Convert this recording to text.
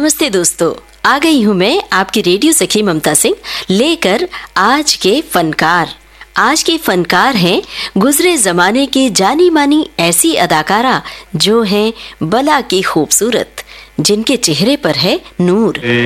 नमस्ते दोस्तों, आ गई हूँ मैं आपकी रेडियो सखी ममता सिंह लेकर आज के फनकार। आज के फनकार हैं गुजरे जमाने की जानी मानी ऐसी अदाकारा जो हैं बला की खूबसूरत, जिनके चेहरे पर है नूर।